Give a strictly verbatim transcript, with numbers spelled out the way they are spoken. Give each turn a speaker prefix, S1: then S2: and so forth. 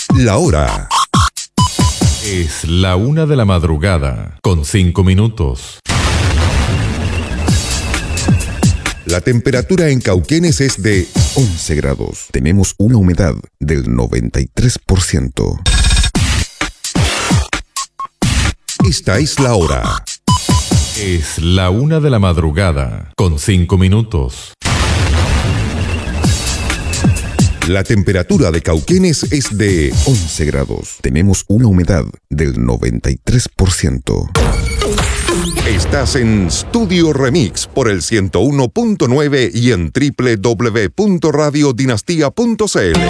S1: La hora
S2: es la una de la madrugada, con cinco minutos.
S1: La temperatura en Cauquenes es de once grados. Tenemos una humedad del noventa y tres por ciento. Esta es la hora.
S2: Es la una de la madrugada, con cinco minutos.
S1: La temperatura de Cauquenes es de once grados. Tenemos una humedad del noventa y tres por ciento. Estás en Studio Remix por el ciento uno punto nueve y en doble u doble u doble u punto radio dinastía punto c l.